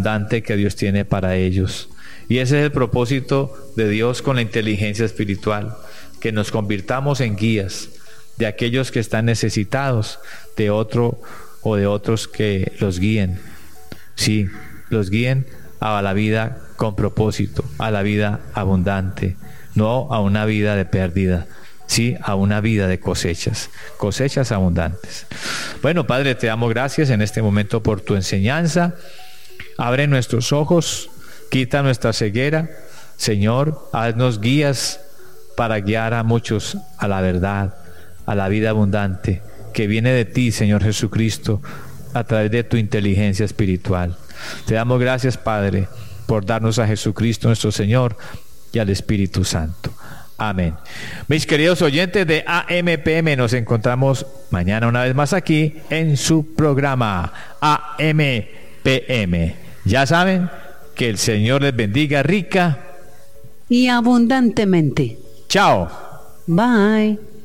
abundante que Dios tiene para ellos. Y ese es el propósito de Dios con la inteligencia espiritual, que nos convirtamos en guías de aquellos que están necesitados de otro o de otros que los guíen. Sí, los guíen a la vida con propósito, a la vida abundante, no a una vida de pérdida, sí, a una vida de cosechas abundantes. Bueno, Padre, te damos gracias en este momento por tu enseñanza. Abre nuestros ojos, quita nuestra ceguera. Señor, haznos guías para guiar a muchos a la verdad, a la vida abundante que viene de ti, Señor Jesucristo, a través de tu inteligencia espiritual. Te damos gracias, Padre, por darnos a Jesucristo nuestro Señor y al Espíritu Santo. Amén. Mis queridos oyentes de AMPM, nos encontramos mañana una vez más aquí en su programa AMPM. Ya saben, que el Señor les bendiga rica y abundantemente. Chao. Bye.